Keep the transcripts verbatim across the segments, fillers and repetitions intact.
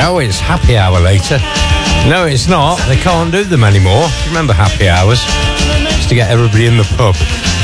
Oh, it's happy hour later. No, it's not. They can't do them anymore. Remember happy hours? Just to get everybody in the pub.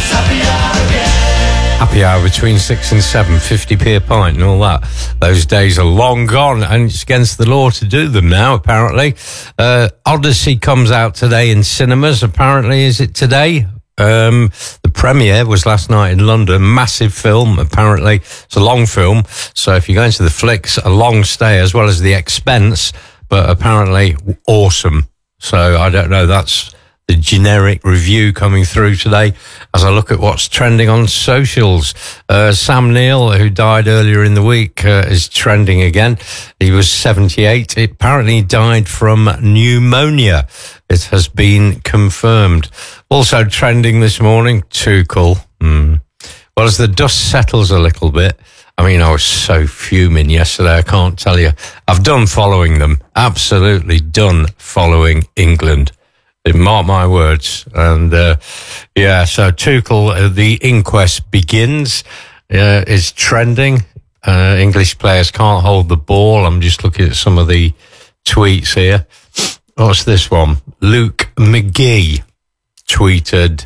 Happy hour between six and seven, fifty p a pint and all that. Those days are long gone, and it's against the law to do them now, apparently. Uh, Odyssey comes out today in cinemas, apparently. Is it today? Um, the premiere was last night in London. Massive film, apparently. It's a long film, so if you're going to the flicks, a long stay as well as the expense, but apparently awesome. So I don't know, that's the generic review coming through today as I look at what's trending on socials. Uh, Sam Neill, who died earlier in the week, uh, is trending again. He was seventy-eight. It apparently died from pneumonia. It has been confirmed. Also trending this morning, Tuchel. Mm. Well, as the dust settles a little bit, I mean, I was so fuming yesterday, I can't tell you. I've done following them. Absolutely done following England. Mark my words. And, uh, yeah, so Tuchel, uh, the inquest begins, uh, is trending. Uh, English players can't hold the ball. I'm just looking at some of the tweets here. What's this one? Luke McGee tweeted,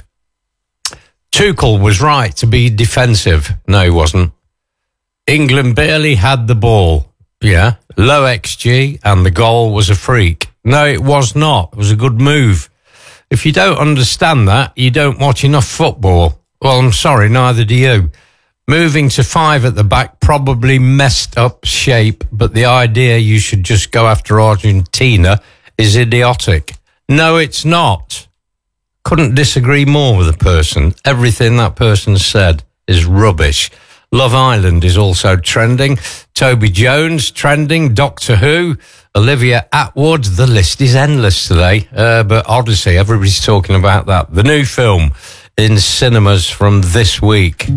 Tuchel was right to be defensive. No, he wasn't. England barely had the ball. Yeah. Low X G and the goal was a freak. No, it was not. It was a good move. If you don't understand that, you don't watch enough football. Well, I'm sorry, neither do you. Moving to five at the back probably messed up shape, but the idea you should just go after Argentina is idiotic. No, it's not. Couldn't disagree more with the person. Everything that person said is rubbish. Love Island is also trending. Toby Jones trending. Doctor Who. Olivia Atwood. The list is endless today. Uh, but Odyssey, everybody's talking about that. The new film in cinemas from this week.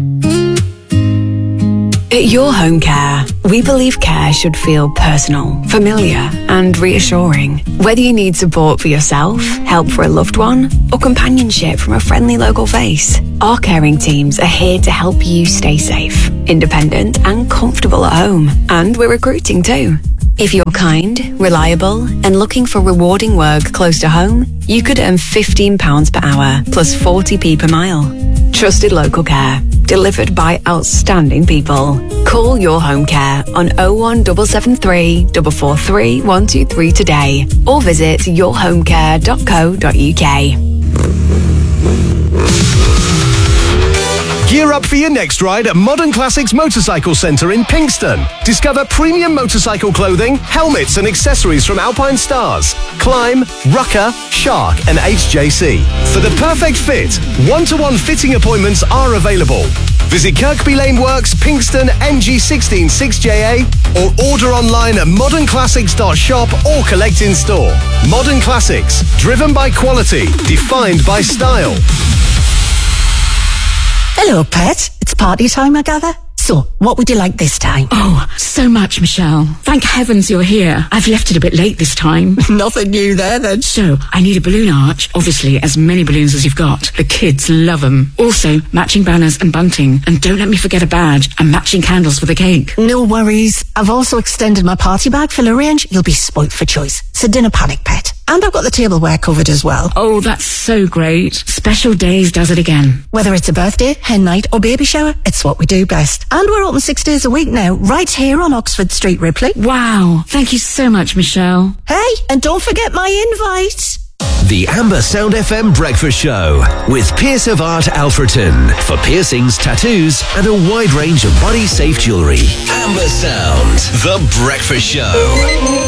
At Your Home Care, we believe care should feel personal, familiar, and reassuring. Whether you need support for yourself, help for a loved one, or companionship from a friendly local face, our caring teams are here to help you stay safe, independent, and comfortable at home. And we're recruiting too. If you're kind, reliable, and looking for rewarding work close to home, you could earn fifteen pounds per hour plus forty p per mile. Trusted local care, delivered by outstanding people. Call Your Home Care on oh one seven seven three, four four three, one two three today or visit your home care dot co dot uk. Gear up for your next ride at Modern Classics Motorcycle Centre in Pinxton. Discover premium motorcycle clothing, helmets and accessories from Alpine Stars, Climb, Rucker, Shark and H J C. For the perfect fit, one-to-one fitting appointments are available. Visit Kirkby Lane Works, Pinxton, N G one six six J A or order online at modern classics dot shop or collect in store. Modern Classics, driven by quality, defined by style. Hello, pet. It's party time, I gather. So, what would you like this time? Oh, so much, Michelle. Thank heavens you're here. I've left it a bit late this time. Nothing new there, then. So, I need a balloon arch. Obviously, as many balloons as you've got. The kids love them. Also, matching banners and bunting. And don't let me forget a badge and matching candles for the cake. No worries. I've also extended my party bag full of range. You'll be spoilt for choice. So, dinner panic, pet. And I've got the tableware covered as well. Oh, that's so great. Special Days does it again. Whether it's a birthday, hen night or baby shower, it's what we do best. And we're open six days a week now, right here on Oxford Street, Ripley. Wow. Thank you so much, Michelle. Hey, and don't forget my invite. The Amber Sound F M Breakfast Show with Pierce of Art Alfreton for piercings, tattoos and a wide range of body safe jewellery. Amber Sound, The Breakfast Show.